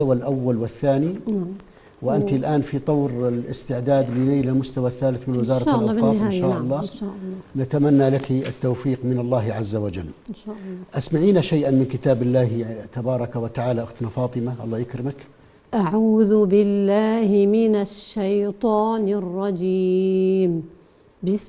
والأول والثاني، وأنت الآن في طور الاستعداد لنيل المستوى الثالث من وزارة الأوقاف إن شاء الله. إن شاء الله. نتمنى لك التوفيق من الله عز وجل. إن شاء الله. أسمعينا شيئا من كتاب الله تبارك وتعالى أختنا فاطمة، الله يكرمك. أعوذ بالله من الشيطان الرجيم. بسم